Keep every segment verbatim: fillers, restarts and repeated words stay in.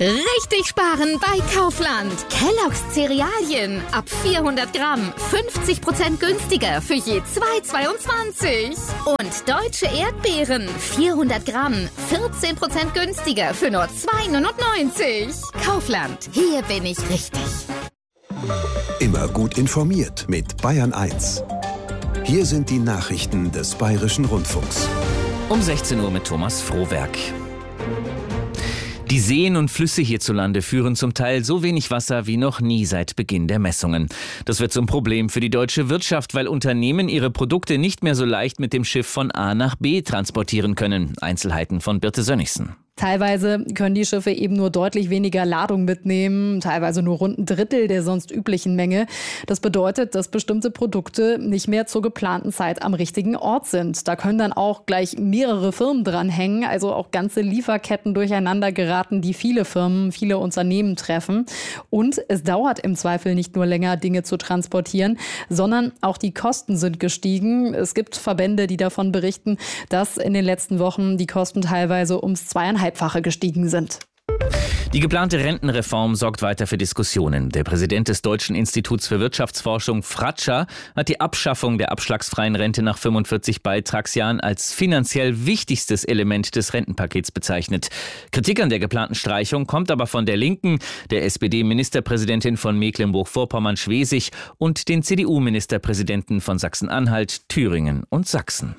Richtig sparen bei Kaufland. Kellogg's Cerealien ab vierhundert Gramm fünfzig Prozent günstiger für je zwei Euro zweiundzwanzig. Und deutsche Erdbeeren vierhundert Gramm vierzehn Prozent günstiger für nur zwei Euro neunundneunzig. Kaufland, hier bin ich richtig. Immer gut informiert mit Bayern eins. Hier sind die Nachrichten des Bayerischen Rundfunks. Um sechzehn Uhr mit Thomas Frohwerk. Die Seen und Flüsse hierzulande führen zum Teil so wenig Wasser wie noch nie seit Beginn der Messungen. Das wird zum Problem für die deutsche Wirtschaft, weil Unternehmen ihre Produkte nicht mehr so leicht mit dem Schiff von A nach B transportieren können. Einzelheiten von Birte Sönnigsen. Teilweise können die Schiffe eben nur deutlich weniger Ladung mitnehmen, teilweise nur rund ein Drittel der sonst üblichen Menge. Das bedeutet, dass bestimmte Produkte nicht mehr zur geplanten Zeit am richtigen Ort sind. Da können dann auch gleich mehrere Firmen dranhängen, also auch ganze Lieferketten durcheinander geraten, die viele Firmen, viele Unternehmen treffen. Und es dauert im Zweifel nicht nur länger, Dinge zu transportieren, sondern auch die Kosten sind gestiegen. Es gibt Verbände, die davon berichten, dass in den letzten Wochen die Kosten teilweise ums zweieinhalb Fache gestiegen sind. Die geplante Rentenreform sorgt weiter für Diskussionen. Der Präsident des Deutschen Instituts für Wirtschaftsforschung, Fratscher, hat die Abschaffung der abschlagsfreien Rente nach fünfundvierzig Beitragsjahren als finanziell wichtigstes Element des Rentenpakets bezeichnet. Kritik an der geplanten Streichung kommt aber von der Linken, der S P D-Ministerpräsidentin von Mecklenburg-Vorpommern-Schwesig und den C D U-Ministerpräsidenten von Sachsen-Anhalt, Thüringen und Sachsen.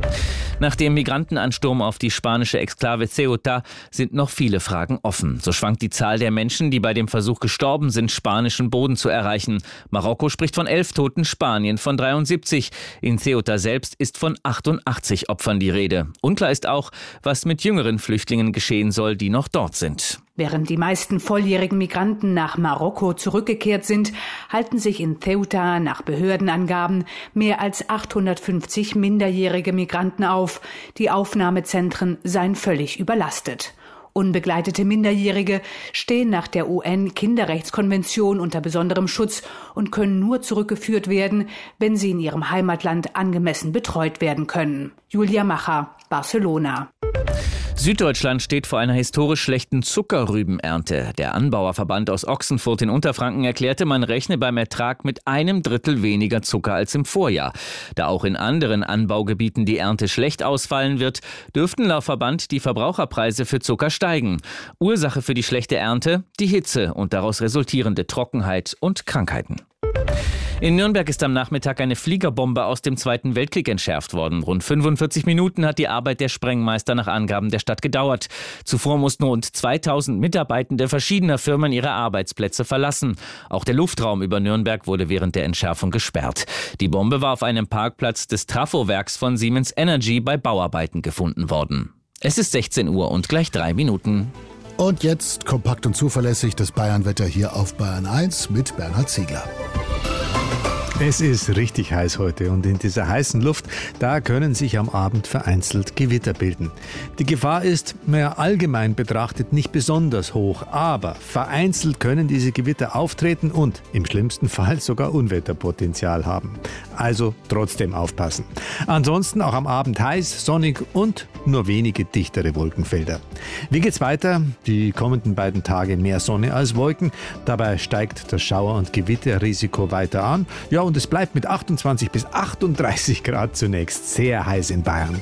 Nach dem Migrantenansturm auf die spanische Exklave Ceuta sind noch viele Fragen offen. So schwankt die Zahl der Menschen, die bei dem Versuch gestorben sind, spanischen Boden zu erreichen. Marokko spricht von elf Toten, Spanien von dreiundsiebzig. In Ceuta selbst ist von achtundachtzig Opfern die Rede. Unklar ist auch, was mit jüngeren Flüchtlingen geschehen soll, die noch dort sind. Während die meisten volljährigen Migranten nach Marokko zurückgekehrt sind, halten sich in Ceuta nach Behördenangaben mehr als achthundertfünfzig minderjährige Migranten auf. Die Aufnahmezentren seien völlig überlastet. Unbegleitete Minderjährige stehen nach der U N-Kinderrechtskonvention unter besonderem Schutz und können nur zurückgeführt werden, wenn sie in ihrem Heimatland angemessen betreut werden können. Julia Macher, Barcelona. Süddeutschland steht vor einer historisch schlechten Zuckerrübenernte. Der Anbauerverband aus Ochsenfurt in Unterfranken erklärte, man rechne beim Ertrag mit einem Drittel weniger Zucker als im Vorjahr. Da auch in anderen Anbaugebieten die Ernte schlecht ausfallen wird, dürften laut Verband die Verbraucherpreise für Zucker steigen. Ursache für die schlechte Ernte? Die Hitze und daraus resultierende Trockenheit und Krankheiten. In Nürnberg ist am Nachmittag eine Fliegerbombe aus dem Zweiten Weltkrieg entschärft worden. Rund fünfundvierzig Minuten hat die Arbeit der Sprengmeister nach Angaben der Stadt gedauert. Zuvor mussten rund zweitausend Mitarbeitende verschiedener Firmen ihre Arbeitsplätze verlassen. Auch der Luftraum über Nürnberg wurde während der Entschärfung gesperrt. Die Bombe war auf einem Parkplatz des Trafowerks von Siemens Energy bei Bauarbeiten gefunden worden. Es ist sechzehn Uhr und gleich drei Minuten. Und jetzt kompakt und zuverlässig das Bayernwetter hier auf Bayern eins mit Bernhard Ziegler. Es ist richtig heiß heute und in dieser heißen Luft, da können sich am Abend vereinzelt Gewitter bilden. Die Gefahr ist, mehr allgemein betrachtet, nicht besonders hoch, aber vereinzelt können diese Gewitter auftreten und im schlimmsten Fall sogar Unwetterpotenzial haben. Also trotzdem aufpassen. Ansonsten auch am Abend heiß, sonnig und nur wenige dichtere Wolkenfelder. Wie geht's weiter? Die kommenden beiden Tage mehr Sonne als Wolken. Dabei steigt das Schauer- und Gewitterrisiko weiter an. Ja, und es bleibt mit achtundzwanzig bis achtunddreißig Grad zunächst sehr heiß in Bayern.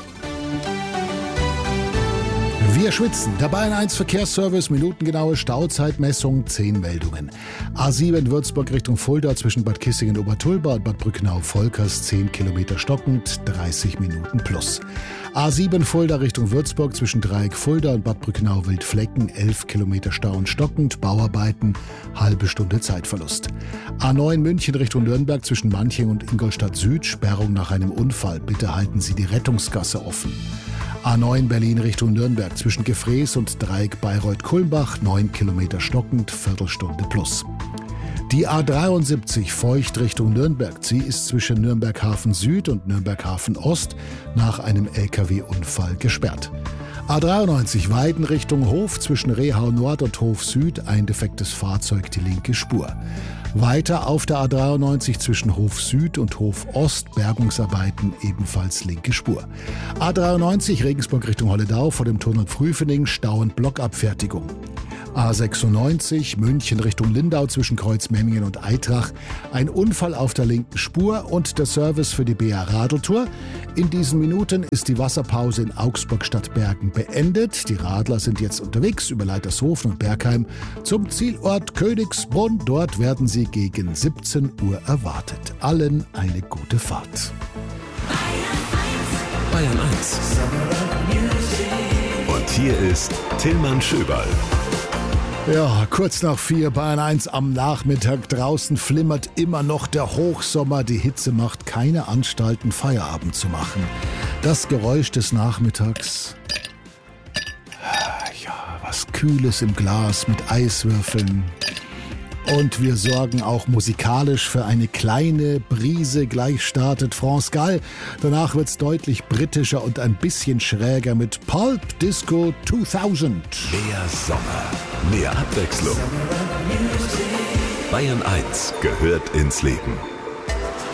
Wir schwitzen. Der Bayern eins Verkehrsservice, minutengenaue Stauzeitmessung, zehn Meldungen. A sieben Würzburg Richtung Fulda zwischen Bad Kissingen-Obertulba und Bad Brückenau-Volkers, zehn Kilometer stockend, dreißig Minuten plus. A sieben Fulda Richtung Würzburg zwischen Dreieck Fulda und Bad Brückenau-Wildflecken, elf Kilometer Stau und stockend, Bauarbeiten, halbe Stunde Zeitverlust. A neun München Richtung Nürnberg zwischen Manching und Ingolstadt Süd, Sperrung nach einem Unfall. Bitte halten Sie die Rettungsgasse offen. A neun Berlin Richtung Nürnberg zwischen Gefrees und Dreieck Bayreuth-Kulmbach, neun Kilometer stockend, Viertelstunde plus. Die A dreiundsiebzig Feucht Richtung Nürnberg. Sie ist zwischen Nürnberg-Hafen Süd und Nürnberg-Hafen Ost nach einem L K W-Unfall gesperrt. A dreiundneunzig Weiden Richtung Hof zwischen Rehau Nord und Hof Süd. Ein defektes Fahrzeug, die linke Spur. Weiter auf der A dreiundneunzig zwischen Hof Süd und Hof Ost. Bergungsarbeiten, ebenfalls linke Spur. A dreiundneunzig Regensburg Richtung Holledau vor dem Tunnel Prüfening. Stau und Blockabfertigung. A sechsundneunzig, München Richtung Lindau zwischen Kreuzmemmingen und Aitrach. Ein Unfall auf der linken Spur und der Service für die B R Radeltour. In diesen Minuten ist die Wasserpause in Augsburg-Stadtbergen beendet. Die Radler sind jetzt unterwegs über Leitershofen und Bergheim zum Zielort Königsbrunn. Dort werden sie gegen siebzehn Uhr erwartet. Allen eine gute Fahrt. Bayern eins. Und hier ist Tillmann Schöberl. Ja, kurz nach vier, Bayern eins am Nachmittag. Draußen flimmert immer noch der Hochsommer. Die Hitze macht keine Anstalten, Feierabend zu machen. Das Geräusch des Nachmittags. Ja, was Kühles im Glas mit Eiswürfeln. Und wir sorgen auch musikalisch für eine kleine Brise. Gleich startet France Gall. Danach wird's deutlich britischer und ein bisschen schräger mit Pulp Disco zweitausend. Mehr Sommer, mehr Abwechslung. Bayern eins gehört ins Leben.